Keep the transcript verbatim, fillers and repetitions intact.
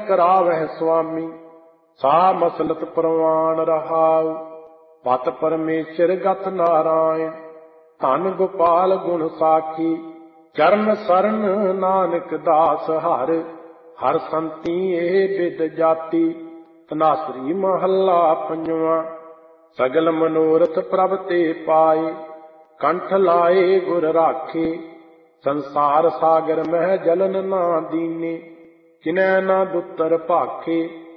करावह स्वामी, सा मसलत प्रवान रहाउ। पत परमेश्वर गत नारायण, धन गोपाल गुण साखी। चरण सरन नानक दास हर, हर संती ए बिद जाति। तनासरी महला पंजवा। सगल मनोरथ प्रभ ते पाए, कंठ लाए गुर राखे। संसार सागर मह जलन ना दीने, किनै ना दुतर भाखे।